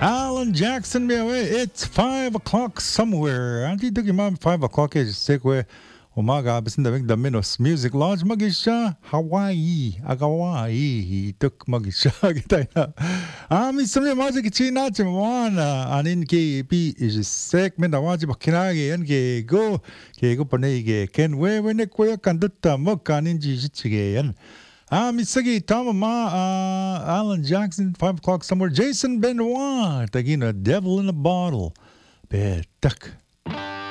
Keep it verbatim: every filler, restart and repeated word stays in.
Alan Jackson, me away. It's five o'clock somewhere. Anti tagi ma'am five o'clock is sekwe umaga bisin dabing the minus music lodge magisha Hawaii agawaii tuk magisha kita na. Ami samye maji kichi na chimwana anin ke pi is segment awaji bakinagi yan ke go ke go panay ke ken we we ne koya kandutta mokanin ji jichige yan. Ah, Misagi, Tom Ma, uh, Alan Jackson, five o'clock somewhere. Jason Benoit, tagina, Devil in a Bottle. Betak.